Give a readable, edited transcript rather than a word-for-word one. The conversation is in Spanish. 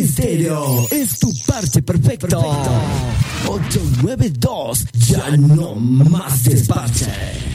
Estéreo es tu parche perfecto. 892, ya no más desparche.